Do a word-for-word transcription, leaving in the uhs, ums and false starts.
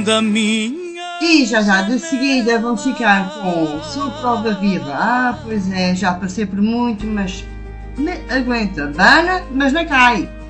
da minha. E já já de seguida vamos ficar com Sou Prova Viva. Ah, pois é, já passei por muito, mas me aguenta. Dana, mas não cai.